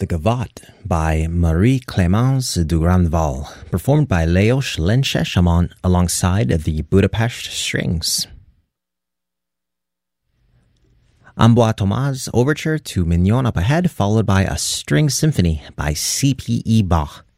The Gavotte by Marie-Clémence du Grandval, performed by Leos Lenche alongside the Budapest Strings. Ambroise Thomas' overture to Mignon Up Ahead, followed by a string symphony by C.P.E. Bach.